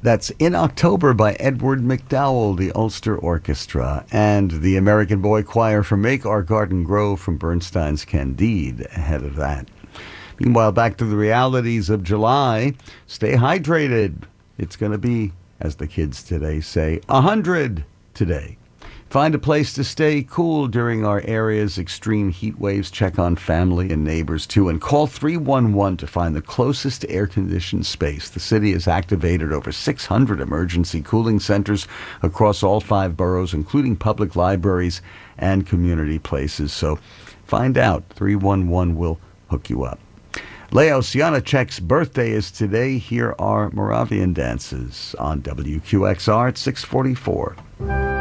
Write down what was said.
That's In October by Edward McDowell, the Ulster Orchestra, and the American Boy Choir from Make Our Garden Grow from Bernstein's Candide ahead of that. Meanwhile, back to the realities of July. Stay hydrated. It's going to be, as the kids today say, 100 today. Find a place to stay cool during our area's extreme heat waves. Check on family and neighbors, too. And call 311 to find the closest air-conditioned space. The city has activated over 600 emergency cooling centers across all 5 boroughs, including public libraries and community places. So find out. 311 will hook you up. Leo Sianachek's birthday is today. Here are Moravian dances on WQXR at 644.